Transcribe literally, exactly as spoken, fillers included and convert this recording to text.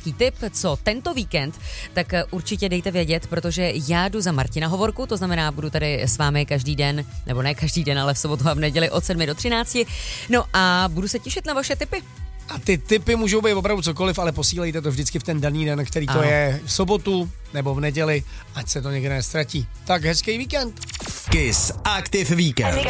nějaký tip, co tento víkend, tak určitě dejte vědět, protože já jdu za Martina Hovorku, to znamená, budu tady s vámi každý den, nebo ne každý den, ale v sobotu a v neděli od sedmi do třinácti. No a budu se těšit na vaše tipy. A ty tipy můžou být opravdu cokoliv, ale posílejte to vždycky v ten daný den, který to ano. je v sobotu nebo v neděli, ať se to někde nestratí. Tak hezký víkend. Kiss Active Weekend.